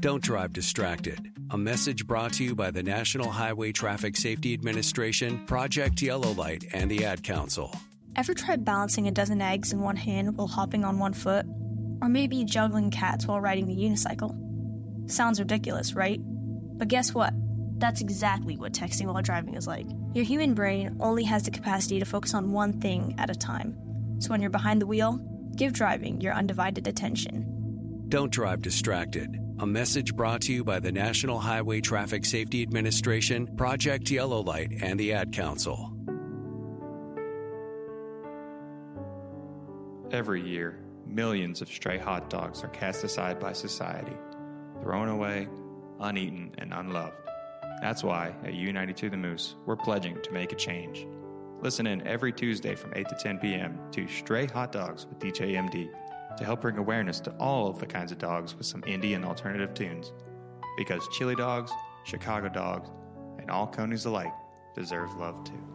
Don't drive distracted. A message brought to you by the National Highway Traffic Safety Administration, Project Yellow Light, and the Ad Council. Ever tried balancing a dozen eggs in one hand while hopping on one foot? Or maybe juggling cats while riding the unicycle? Sounds ridiculous, right? But guess what? That's exactly what texting while driving is like. Your human brain only has the capacity to focus on one thing at a time. So when you're behind the wheel, give driving your undivided attention. Don't drive distracted. A message brought to you by the National Highway Traffic Safety Administration, Project Yellow Light, and the Ad Council. Every year, millions of stray hot dogs are cast aside by society, thrown away, uneaten, and unloved. That's why at U92 The Moose, we're pledging to make a change. Listen in every Tuesday from 8 to 10 p.m. to Stray Hot Dogs with DJ MD to help bring awareness to all of the kinds of dogs with some indie and alternative tunes. Because chili dogs, Chicago dogs, and all conies alike deserve love too.